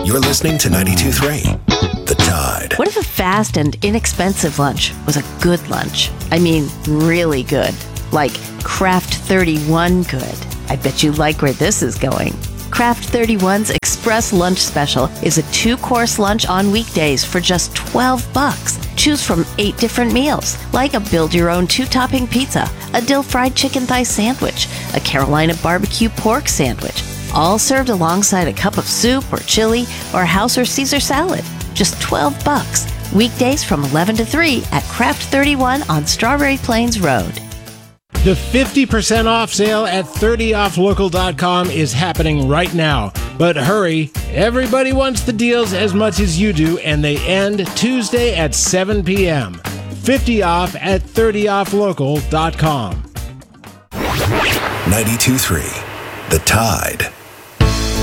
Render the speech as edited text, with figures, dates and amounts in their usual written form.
You're listening to 92.3 The Tide. What if a fast and inexpensive lunch was a good lunch? I mean, really good. Like Kraft 31 good. I bet you like where this is going. Kraft 31's Express Lunch Special is a 2-course lunch on weekdays for just $12. Choose from 8 different meals, like a build-your-own 2-topping pizza, a dill fried chicken thigh sandwich, a Carolina barbecue pork sandwich, all served alongside a cup of soup or chili or house or Caesar salad. Just $12. Weekdays from 11 to 3 at Kraft 31 on Strawberry Plains Road. The 50% off sale at 30offlocal.com is happening right now. But hurry, everybody wants the deals as much as you do, and they end Tuesday at 7 p.m. 50 off at 30offlocal.com. 92.3 The Tide.